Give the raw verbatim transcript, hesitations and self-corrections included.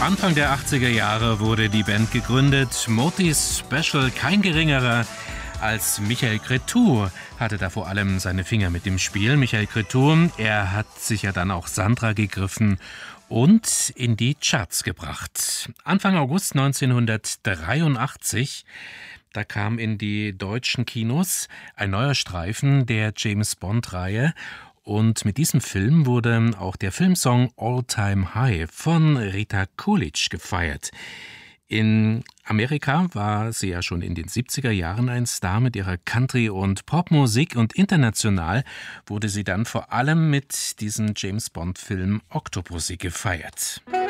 Anfang der achtziger Jahre wurde die Band gegründet. Motis Special, kein geringerer als Michael Cretu, hatte da vor allem seine Finger mit dem Spiel. Michael Cretu, er hat sich ja dann auch Sandra gegriffen und in die Charts gebracht. Anfang August neunzehnhundertdreiundachtzig, da kam in die deutschen Kinos ein neuer Streifen der James-Bond-Reihe. Und mit diesem Film wurde auch der Filmsong All Time High von Rita Coolidge gefeiert. In Amerika war sie ja schon in den siebziger Jahren ein Star mit ihrer Country- und Popmusik, und international wurde sie dann vor allem mit diesem James-Bond-Film Octopussy gefeiert.